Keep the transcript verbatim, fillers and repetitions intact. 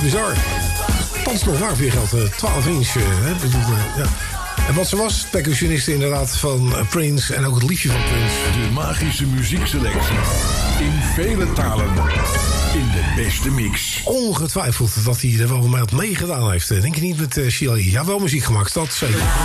bizar. Thans nog waar voor je geld. Uh, twaalf inch. Uh, hè, bedoel, uh, ja. En wat ze was, percussioniste inderdaad van uh, Prince. En ook het liedje van Prince. De magische muziekselectie. In vele talen. In de beste mix. Ongetwijfeld dat hij er wel mee had meegedaan heeft. Denk je niet met uh, Sheila? Ja, wel muziek gemaakt, dat zeker.